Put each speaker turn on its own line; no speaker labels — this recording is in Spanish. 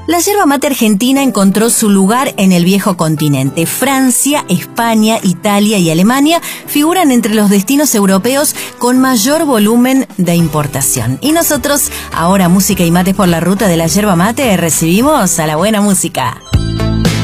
La yerba mate argentina encontró su lugar en el viejo continente. Francia, España, Italia y Alemania figuran entre los destinos europeos con mayor volumen de importación. Y nosotros, ahora música y mates por la ruta de la yerba mate, recibimos a la buena música.